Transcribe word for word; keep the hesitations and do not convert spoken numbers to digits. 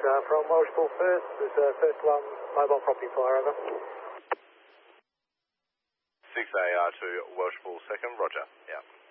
Uh, from Welshpool first, there's uh, first one mobile property fire, over. six A R to Welshpool second, roger. Yeah.